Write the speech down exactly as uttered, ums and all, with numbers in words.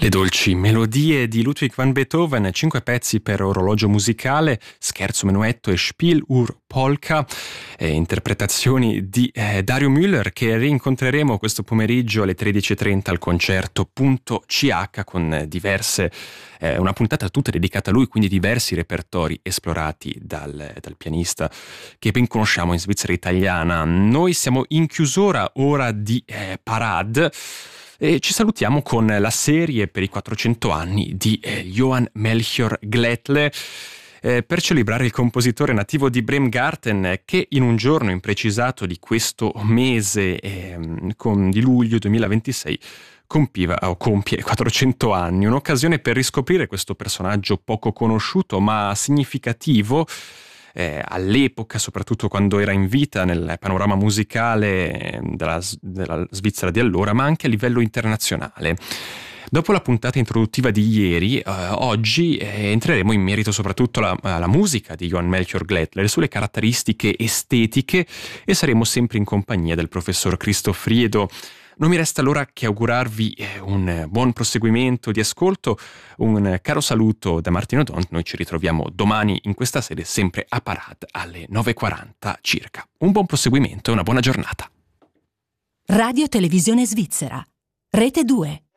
Le dolci melodie di Ludwig van Beethoven, cinque pezzi per orologio musicale, scherzo, menuetto e Spiel ur Polka, eh, interpretazioni di eh, Dario Müller, che rincontreremo questo pomeriggio alle tredici e trenta al concerto Punto C H con diverse, eh, una puntata tutta dedicata a lui, quindi diversi repertori esplorati dal, dal pianista che ben conosciamo in Svizzera italiana. Noi siamo in chiusura ora di eh, Parade. E ci salutiamo con la serie per i quattrocento anni di eh, Johann Melchior Glättle, eh, per celebrare il compositore nativo di Bremgarten che in un giorno imprecisato di questo mese eh, con, di luglio duemilaventisei compiva o compie quattrocento anni, un'occasione per riscoprire questo personaggio poco conosciuto ma significativo Eh, all'epoca, soprattutto quando era in vita nel panorama musicale della, della Svizzera di allora, ma anche a livello internazionale. Dopo la puntata introduttiva di ieri, eh, oggi eh, entreremo in merito soprattutto alla, alla musica di Johann Melchior Glättle, le sue caratteristiche estetiche, e saremo sempre in compagnia del professor Christoph Friedo. Non mi resta allora che augurarvi un buon proseguimento di ascolto, un caro saluto da Martino Dont. Noi ci ritroviamo domani in questa sede, sempre a Parade alle nove e quaranta circa. Un buon proseguimento e una buona giornata. Radio Televisione Svizzera, Rete due.